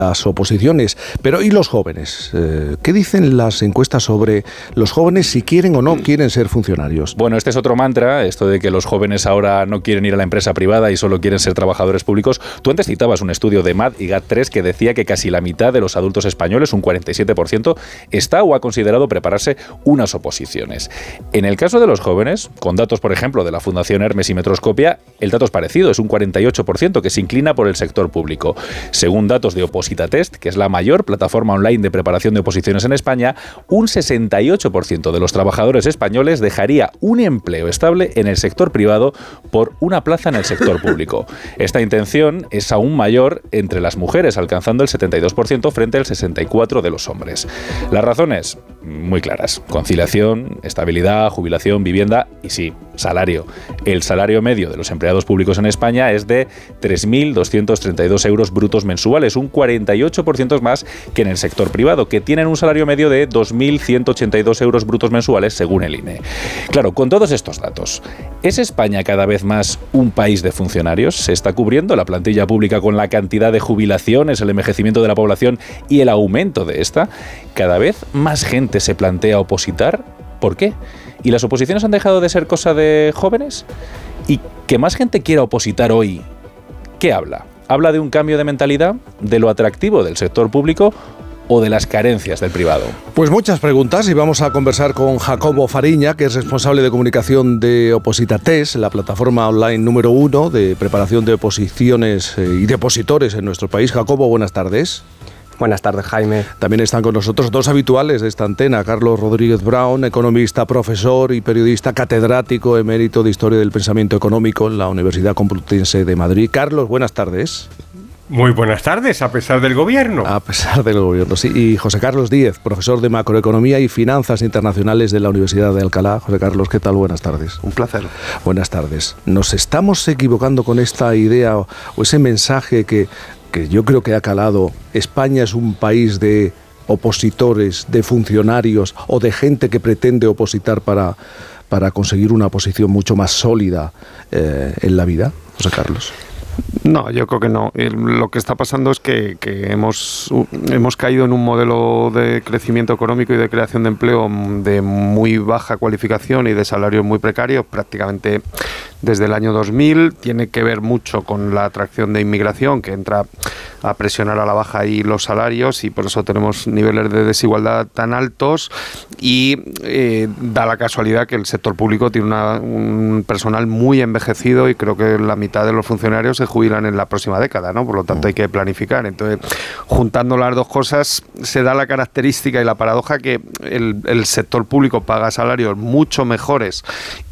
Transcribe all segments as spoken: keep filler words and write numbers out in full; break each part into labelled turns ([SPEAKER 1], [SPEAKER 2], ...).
[SPEAKER 1] las oposiciones. Pero ¿y los jóvenes? Eh, ¿Qué dicen las encuestas sobre los jóvenes si quieren o no quieren ser funcionarios?
[SPEAKER 2] Bueno, este es otro mantra, esto de que los jóvenes ahora no quieren ir a la empresa privada y solo quieren ser trabajadores públicos. Tú antes citabas un estudio de M A D y G A T tres que decía que casi la mitad de los adultos españoles, un cuarenta y siete por ciento, está o ha considerado prepararse unas oposiciones. En el caso de los jóvenes, con datos, por ejemplo, de la Fundación Hermes y Metroscopia, el dato es parecido, es un cuarenta y ocho por ciento que se inclina por el sector público. Según datos de Opositatest, que es la mayor plataforma online de preparación de oposiciones en España, un sesenta y ocho por ciento de los trabajadores españoles dejaría un empleo estable en el sector privado por una plaza en el sector público. Esta intención es aún mayor entre las mujeres, alcanzando el setenta y dos por ciento frente al sesenta y cuatro por ciento de los hombres. Las razones, muy claras: conciliación, estabilidad, jubilación, vivienda y sí, salario. El salario medio de los empleados públicos en España es de tres mil doscientos treinta y dos euros brutos mensuales, un cuarenta y ocho por ciento más que en el sector privado, que tienen un salario medio de dos mil ciento ochenta y dos euros brutos mensuales, según el I N E. Claro, con todos estos datos, ¿es España cada vez más un país de funcionarios? ¿Se está cubriendo la plantilla pública con la cantidad de jubilaciones, el envejecimiento de la población y el aumento de esta? ¿Cada vez más gente se plantea opositar? ¿Por qué? ¿Y las oposiciones han dejado de ser cosa de jóvenes? ¿Y que más gente quiera opositar hoy, qué habla? ¿Habla de un cambio de mentalidad, de lo atractivo del sector público o de las carencias del privado?
[SPEAKER 1] Pues muchas preguntas, y vamos a conversar con Jacobo Fariña, que es responsable de comunicación de Opositatest, la plataforma online número uno de preparación de oposiciones y de opositores en nuestro país. Jacobo, buenas tardes.
[SPEAKER 3] Buenas tardes, Jaime.
[SPEAKER 1] También están con nosotros dos habituales de esta antena: Carlos Rodríguez Brown, economista, profesor y periodista, catedrático emérito de Historia del Pensamiento Económico en la Universidad Complutense de Madrid. Carlos, buenas tardes.
[SPEAKER 4] Muy buenas tardes, a pesar del gobierno.
[SPEAKER 1] A pesar del gobierno, sí. Y José Carlos Díez, profesor de Macroeconomía y Finanzas Internacionales de la Universidad de Alcalá. José Carlos, ¿qué tal? Buenas tardes.
[SPEAKER 5] Un placer.
[SPEAKER 1] Buenas tardes. ¿Nos estamos equivocando con esta idea o ese mensaje que... que yo creo que ha calado? España es un país de opositores, de funcionarios o de gente que pretende opositar para, para conseguir una posición mucho más sólida eh, en la vida, José Carlos.
[SPEAKER 5] No, yo creo que no. Lo que está pasando es que, que hemos, hemos caído en un modelo de crecimiento económico y de creación de empleo de muy baja cualificación y de salarios muy precarios, prácticamente desde el año dos mil. Tiene que ver mucho con la atracción de inmigración, que entra a presionar a la baja ahí los salarios, y por eso tenemos niveles de desigualdad tan altos. Y eh, da la casualidad que el sector público tiene una, un personal muy envejecido, y creo que la mitad de los funcionarios se jubilan en la próxima década, ¿no? Por lo tanto hay que planificar. Entonces, juntando las dos cosas, se da la característica y la paradoja que el, el sector público paga salarios mucho mejores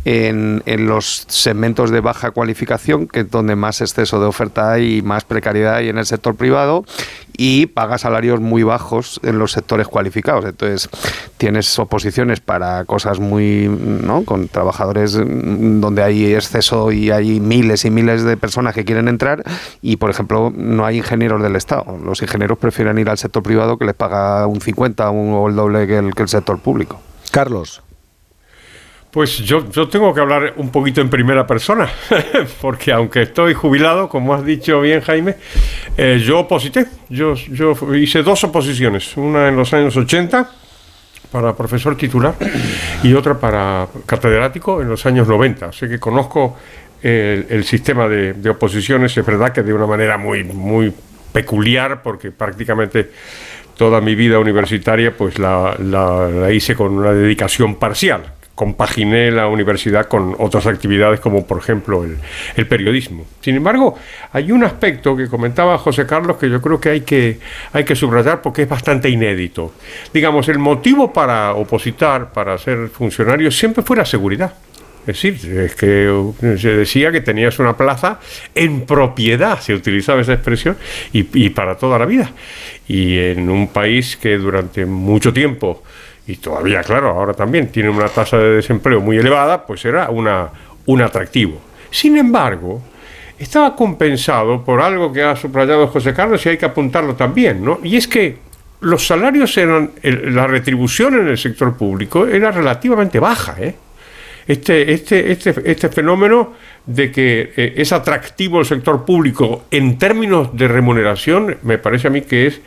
[SPEAKER 5] en, en los segmentos de baja cualificación, que es donde más exceso de oferta hay y más precariedad hay en el sector privado, y paga salarios muy bajos en los sectores cualificados. Entonces tienes oposiciones para cosas muy, ¿no?, con trabajadores donde hay exceso y hay miles y miles de personas que quieren entrar, y por ejemplo no hay ingenieros del Estado. Los ingenieros prefieren ir al sector privado, que les paga un cincuenta o el doble que el, que el sector público.
[SPEAKER 1] Carlos.
[SPEAKER 4] Pues yo, yo tengo que hablar un poquito en primera persona, porque aunque estoy jubilado, como has dicho bien, Jaime, eh, yo oposité. Yo, yo hice dos oposiciones, una en los años ochenta para profesor titular y otra para catedrático en los años noventa. Así que conozco el, el sistema de, de oposiciones. Es verdad que de una manera muy, muy peculiar, porque prácticamente toda mi vida universitaria pues la, la, la hice con una dedicación parcial. Compaginé la universidad con otras actividades, como por ejemplo el, el periodismo. Sin embargo, hay un aspecto que comentaba José Carlos que yo creo que hay que, hay que subrayar, porque es bastante inédito. Digamos, el motivo para opositar, para ser funcionario, siempre fue la seguridad. Es decir, es que se decía que tenías una plaza en propiedad, se utilizaba esa expresión, y, y para toda la vida. Y en un país que durante mucho tiempo, y todavía, claro, ahora también tiene una tasa de desempleo muy elevada, pues era una, un atractivo. Sin embargo, estaba compensado por algo que ha subrayado José Carlos, y hay que apuntarlo también, ¿no? Y es que los salarios eran, el, la retribución en el sector público era relativamente baja, ¿eh? Este, este, este, este fenómeno de que eh, es atractivo el sector público en términos de remuneración, me parece a mí que es